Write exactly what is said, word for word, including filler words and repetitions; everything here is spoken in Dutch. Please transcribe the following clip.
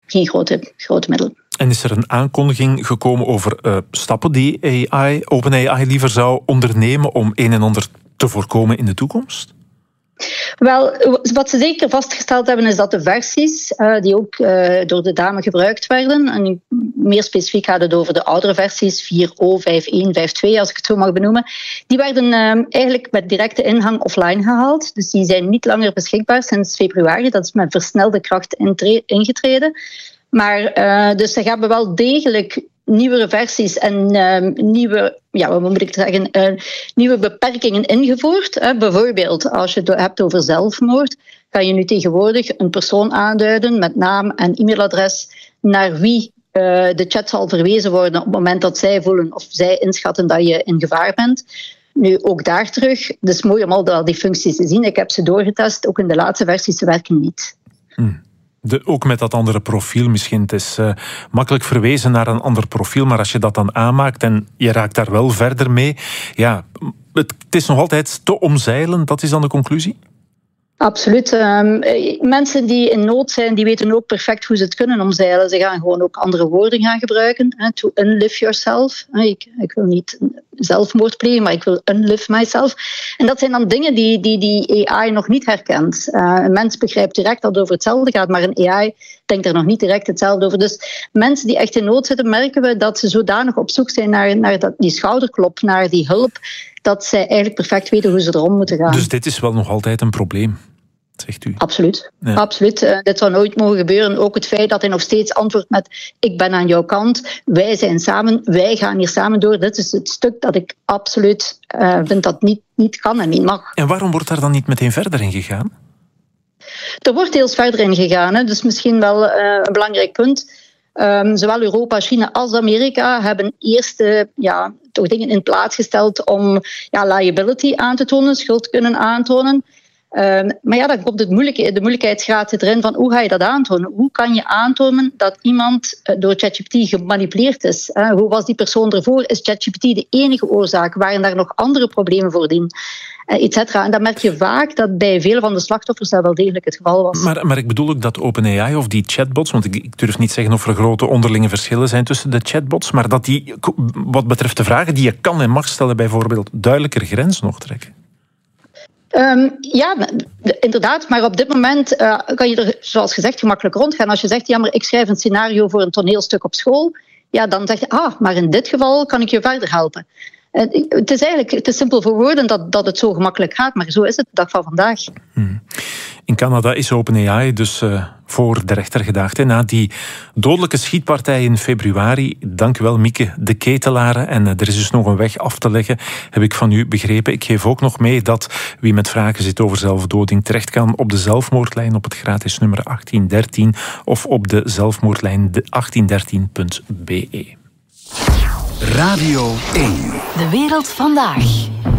geen grote, grote middelen. En is er een aankondiging gekomen over uh, stappen die A I, OpenAI liever zou ondernemen om een en ander te voorkomen in de toekomst? Wel, wat ze zeker vastgesteld hebben is dat de versies uh, die ook uh, door de dame gebruikt werden, en meer specifiek gaat het over de oudere versies, vier punt nul, vijf punt één, vijf punt twee als ik het zo mag benoemen, die werden uh, eigenlijk met directe ingang offline gehaald. Dus die zijn niet langer beschikbaar sinds februari. Dat is met versnelde kracht intre- ingetreden. Maar uh, dus ze hebben wel degelijk nieuwere versies en uh, nieuwe, ja, wat moet ik zeggen, uh, nieuwe beperkingen ingevoerd. Hè. Bijvoorbeeld, als je het hebt over zelfmoord, kan je nu tegenwoordig een persoon aanduiden met naam en e-mailadres naar wie uh, de chat zal verwezen worden op het moment dat zij voelen of zij inschatten dat je in gevaar bent. Nu, ook daar terug. Het is mooi om al die functies te zien. Ik heb ze doorgetest. Ook in de laatste versies, ze werken niet. Hmm. De, ook met dat andere profiel misschien. Het is uh, makkelijk verwezen naar een ander profiel, maar als je dat dan aanmaakt en je raakt daar wel verder mee, ja, het, het is nog altijd te omzeilen. Dat is dan de conclusie? Absoluut. Um, mensen die in nood zijn, die weten ook perfect hoe ze het kunnen omzeilen. Ze gaan gewoon ook andere woorden gaan gebruiken. Hè, to unlive yourself. Ik, ik wil niet zelfmoord plegen, maar ik wil unlive myself. En dat zijn dan dingen die, die, die A I nog niet herkent. Uh, een mens begrijpt direct dat het over hetzelfde gaat, maar een A I denkt er nog niet direct hetzelfde over. Dus mensen die echt in nood zitten, merken we dat ze zodanig op zoek zijn naar, naar dat, die schouderklop, naar die hulp, dat zij eigenlijk perfect weten hoe ze erom moeten gaan. Dus dit is wel nog altijd een probleem, zegt u? Absoluut. Ja. Absoluut. Uh, dit zou nooit mogen gebeuren. Ook het feit dat hij nog steeds antwoordt met ik ben aan jouw kant, wij zijn samen, wij gaan hier samen door. Dit is het stuk dat ik absoluut uh, vind dat niet, niet kan en niet mag. En waarom wordt daar dan niet meteen verder in gegaan? Er wordt deels verder in gegaan. Hè. Dus misschien wel uh, een belangrijk punt. Um, zowel Europa, China als Amerika hebben eerst uh, ja, toch dingen in plaats gesteld om ja, liability aan te tonen, schuld kunnen aantonen. Um, maar ja, dan komt het moeilijke, de moeilijkheidsgraad zit erin van hoe ga je dat aantonen? Hoe kan je aantonen dat iemand uh, door ChatGPT gemanipuleerd is? Uh, hoe was die persoon ervoor? Is ChatGPT de enige oorzaak? Waren daar nog andere problemen voordien? Uh, et cetera. En dan merk je vaak dat bij veel van de slachtoffers dat wel degelijk het geval was. Maar, maar ik bedoel ook dat OpenAI of die chatbots, want ik, ik durf niet zeggen of er grote onderlinge verschillen zijn tussen de chatbots, maar dat die, wat betreft de vragen die je kan en mag stellen, bijvoorbeeld duidelijker grens nog trekken. Um, ja, inderdaad. Maar op dit moment uh, kan je er, zoals gezegd, gemakkelijk rondgaan. Als je zegt, ja, maar ik schrijf een scenario voor een toneelstuk op school, ja, dan zeg je, ah, maar in dit geval kan ik je verder helpen. Uh, het is eigenlijk het is simpel voor woorden dat, dat het zo gemakkelijk gaat, maar zo is het de dag van vandaag. Hmm. In Canada is OpenAI dus uh, voor de rechter gedaagd. Hè, na die dodelijke schietpartij in februari. Dank u wel, Mieke de Ketelare. En uh, er is dus nog een weg af te leggen, heb ik van u begrepen. Ik geef ook nog mee dat wie met vragen zit over zelfdoding terecht kan op de zelfmoordlijn op het gratis nummer achttien dertien of op de zelfmoordlijn achttien dertien punt b e. Radio één. De wereld vandaag.